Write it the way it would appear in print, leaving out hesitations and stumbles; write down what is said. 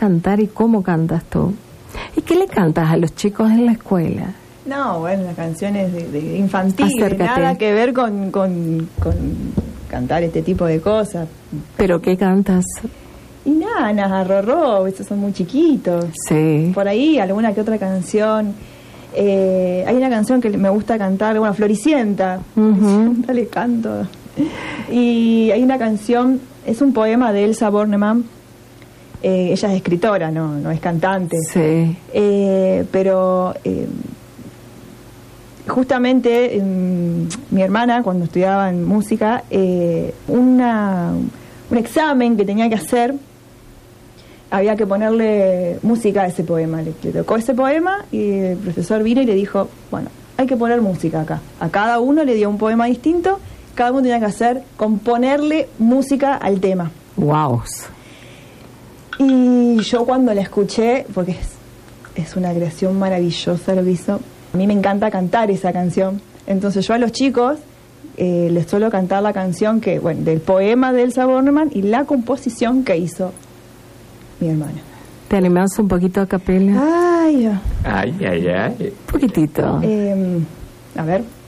cantar y cómo cantas tú. ¿Y qué le cantas a los chicos en la escuela? No, bueno, las canciones de infantiles, Acércate. nada que ver con cantar este tipo de cosas. ¿Pero qué cantas? Y nanas, arrorró, estos son muy chiquitos. Sí. Por ahí alguna que otra canción. Hay una canción que me gusta cantar, bueno, Floricienta. Le canto. Y hay una canción, es un poema de Elsa Bornemann. Ella es escritora, no es cantante. Sí. Pero justamente mi hermana, cuando estudiaba en música, un examen que tenía que hacer, había que ponerle música a ese poema. Le tocó ese poema y el profesor vino y le dijo, bueno, hay que poner música acá. A cada uno le dio un poema distinto, cada uno tenía que componerle música al tema. Wow. Y yo cuando la escuché, porque es una creación maravillosa lo que hizo, a mí me encanta cantar esa canción. Entonces yo a los chicos les suelo cantar la canción del poema de Elsa Bornemann y la composición que hizo mi hermana. ¿Te animás un poquito a capela? Ay, Ay, ay, ay. Un poquitito. a ver.